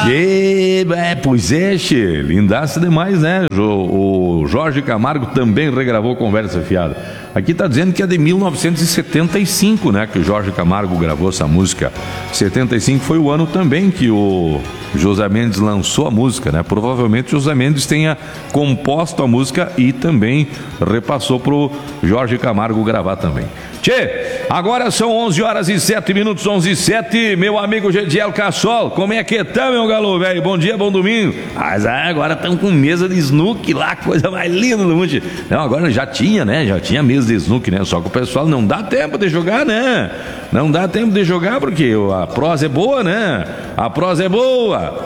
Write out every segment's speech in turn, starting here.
Pois é, che, lindaça demais, né? O Jorge Camargo também regravou Conversa Fiada. Aqui tá dizendo que é de 1975, né? Que o Jorge Camargo gravou essa música. 75 foi o ano também que o José Mendes lançou a música, né? Provavelmente o José Mendes tenha composto a música e também repassou pro Jorge Camargo gravar também. Tchê, agora são 11 horas e 7 minutos, 11 e 7, meu amigo Gediel Cassol, como é que tá, meu galo, velho? Bom dia, bom domingo. Mas agora estão com mesa de snooki lá, coisa mais linda do mundo. Não, agora já tinha, né? Já tinha mesa de snooki, né? Só que o pessoal não dá tempo de jogar, né? Não dá tempo de jogar porque a prosa é boa, né? A prosa é boa.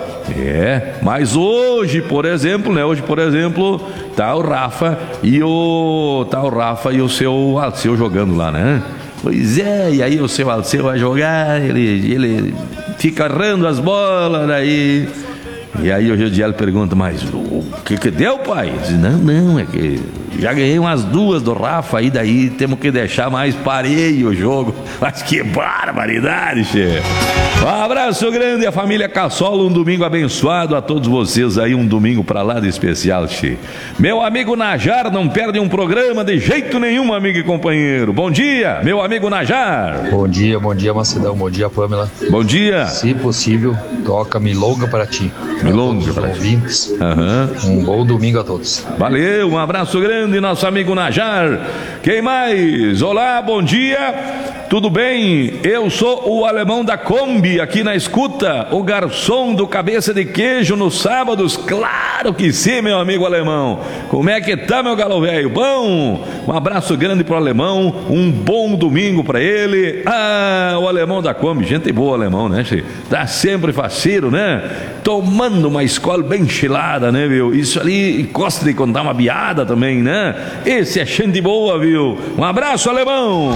Mas hoje, por exemplo, né? Hoje, por exemplo, tá o Rafa e o seu Alceu jogando lá, né? Pois é, e aí o seu Alceu vai jogar, ele fica errando as bolas, daí. E aí o Gediel pergunta, mas o que deu, pai? Ele diz, não, é que já ganhei umas duas do Rafa, aí daí temos que deixar mais pareio o jogo. Mas que barbaridade, che. Um abraço grande à família Cassol, um domingo abençoado a todos vocês aí, um domingo pra lá de especial, che. Meu amigo Najar não perde um programa de jeito nenhum, amigo e companheiro. Bom dia, meu amigo Najar. Bom dia, Macedão, bom dia, Pamela. Bom dia. Se possível, toca Milonga para ti. Milonga para ouvintes. Um bom domingo a todos. Valeu, um abraço grande, nosso amigo Najar. Quem mais? Olá, bom dia. Tudo bem? Eu sou o alemão da Kombi, aqui na escuta, o garçom do Cabeça de Queijo nos sábados. Claro que sim, meu amigo alemão. Como é que tá, meu galo velho? Bom, um abraço grande pro alemão, um bom domingo pra ele. O alemão da Kombi, gente boa, alemão, né? Tá sempre faceiro, né? Tomando uma escola bem chilada, né, viu? Isso ali, gosta de contar uma piada também, né? Esse é gente boa, viu? Um abraço, alemão.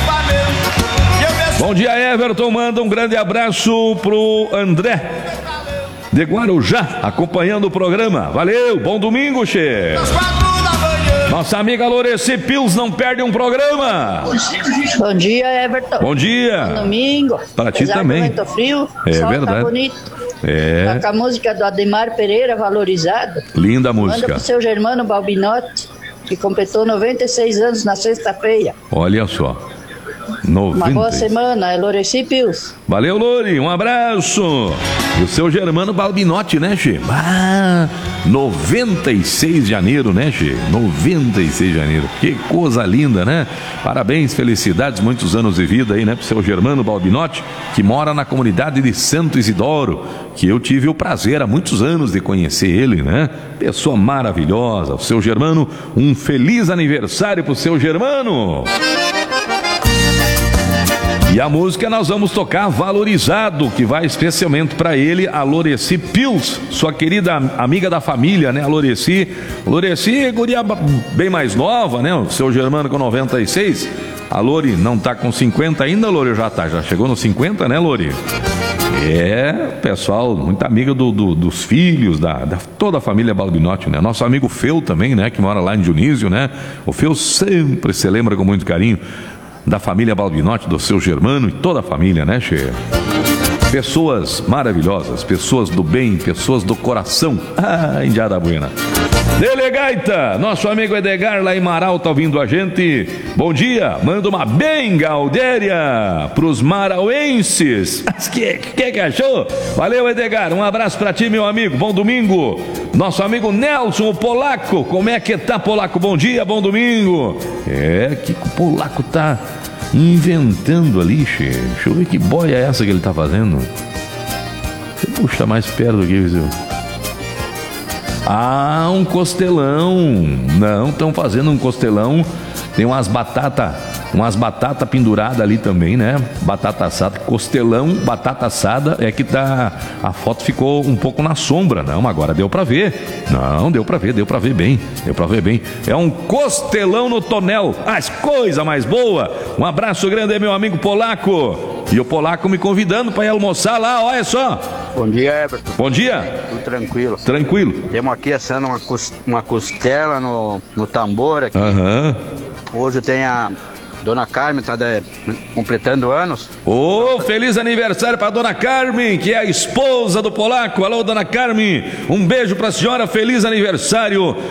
Bom dia, Everton, manda um grande abraço pro André de Guarujá, acompanhando o programa. Valeu, bom domingo, che. Nossa amiga Loreci Pils não perde um programa. Bom dia, Everton. Bom dia. Bom domingo. Para ti também. Muito frio, é verdade. Tá bonito. Tá com a música do Ademar Pereira, Valorizado. Linda música. Manda pro seu Germano Balbinotti, que completou 96 anos na sexta-feira. Olha só. Uma boa semana, é Loreci Pils. Valeu, Lori, um abraço. E o seu Germano Balbinotti, né, che? 96 de janeiro, né, che? 96 de janeiro. Que coisa linda, né? Parabéns, felicidades, muitos anos de vida aí, né, pro seu Germano Balbinotti, que mora na comunidade de Santo Isidoro, que eu tive o prazer há muitos anos de conhecer ele, né? Pessoa maravilhosa. O seu Germano, um feliz aniversário pro seu Germano. E a música nós vamos tocar Valorizado, que vai especialmente para ele, a Loreci Pils, sua querida amiga da família, né? A Loreci é guria bem mais nova, né? O seu Germano com 96. A Lori não tá com 50 ainda, Lori já chegou nos 50, né, Lori? Pessoal, muita amiga dos filhos, da toda a família Balbinotti, né? Nosso amigo Feu também, né? Que mora lá em Dionísio, né? O Feu sempre se lembra com muito carinho da família Balbinotti, do seu Germano e toda a família, né, che? Pessoas maravilhosas, pessoas do bem, pessoas do coração. Indiada buena. Delegaita, nosso amigo Edgar lá em Marau tá ouvindo a gente. Bom dia, manda uma bem gaudéria pros marauenses. Que achou? Valeu, Edgar, um abraço pra ti, meu amigo, bom domingo. Nosso amigo Nelson, o polaco, como é que tá, polaco? Bom dia, bom domingo. Que o polaco tá inventando ali, che. Deixa eu ver que boia é essa que ele tá fazendo. Puxa mais perto aqui, viu? Um costelão. Não, estão fazendo um costelão. Tem umas batata penduradas ali também, né? Batata assada, costelão, batata assada. É que a foto ficou um pouco na sombra. Não, agora deu pra ver. Não, deu pra ver bem. É um costelão no tonel. As coisas mais boas. Um abraço grande aí, meu amigo polaco. E o polaco me convidando pra ir almoçar lá, olha só. Bom dia, Everton. Bom dia. Tudo tranquilo. Tranquilo. Temos aqui assando uma costela no tambor aqui. Aham. Hoje tem a Dona Carmen está completando anos. Ô, feliz aniversário para dona Carmen, que é a esposa do polaco. Alô, dona Carmen, um beijo para a senhora, feliz aniversário.